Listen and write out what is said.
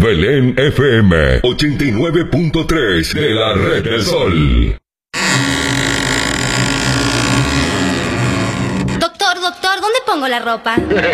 Belén FM 89.3 de la Red del Sol. Doctor, ¿dónde pongo la ropa?